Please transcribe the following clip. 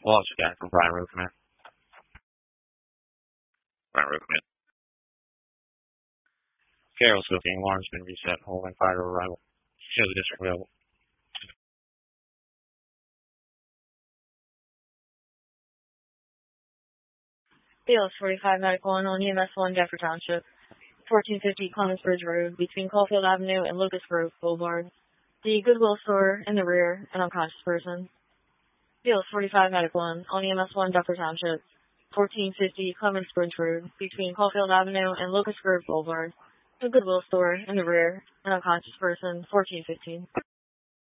Lost guy from Brian Road Command. Brian Road Command. Carroll's 15, alarm's been reset, holding fire to arrival. Show the district available. BLS 45 Medical 1 on EMS 1 Deptford Township, 1450 Clemens Bridge Road, between Caulfield Avenue and Locust Grove Boulevard. The Goodwill store in the rear, an unconscious person. BLS 45 Medical 1 on EMS 1 Deptford Township, 1450 Clemens Bridge Road, between Caulfield Avenue and Locust Grove Boulevard. The Goodwill store in the rear, an unconscious person, 1415.